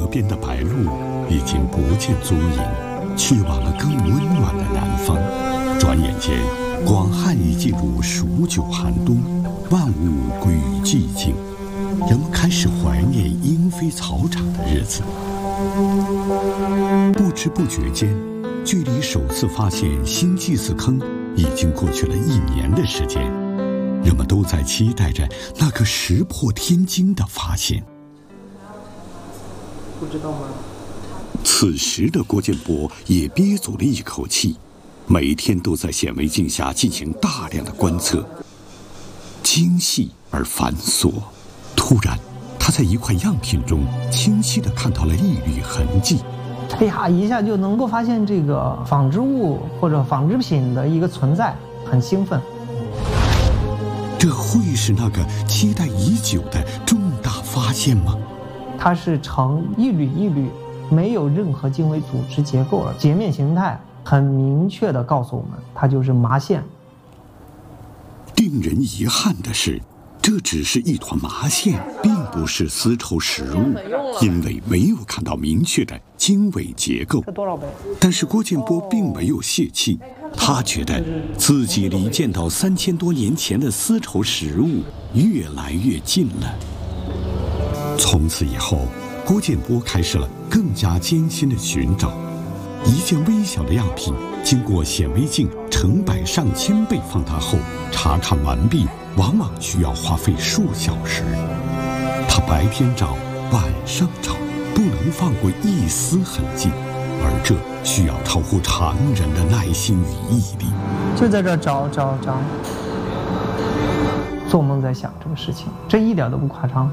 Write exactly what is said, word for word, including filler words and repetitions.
边的白鹭已经不见踪影，去往了更温暖的南方。转眼间，广汉已进入数九寒冬，万物归于寂静，人们开始怀念莺飞草长的日子。不知不觉间，距离首次发现新祭祀坑已经过去了一年的时间，人们都在期待着那个石破天惊的发现。 不知道吗？ 此时的郭建波也憋足了一口气，每天都在显微镜下进行大量的观测，精细而繁琐。突然，他在一块样品中清晰地看到了一缕痕迹。 哎呀，一下就能够发现这个纺织物或者纺织品的一个存在，很兴奋。 这会是那个期待已久的重大发现吗？ 它是呈一缕一缕，没有任何经纬组织结构了，截面形态很明确地告诉我们，它就是麻线。 令人遗憾的是，这只是一团麻线，并不是丝绸实物，因为没有看到明确的经纬结构。但是郭建波并没有泄气，他觉得自己离见到三千多年前的丝绸实物越来越近了。从此以后，郭建波开始了更加艰辛的寻找。一件微小的样品，经过显微镜成百上千倍放大后，查看完毕往往需要花费数小时。他白天找，晚上找，不能放过一丝痕迹，而这需要超乎常人的耐心与毅力。 就在这找找找，做梦在想这个事情，这一点都不夸张。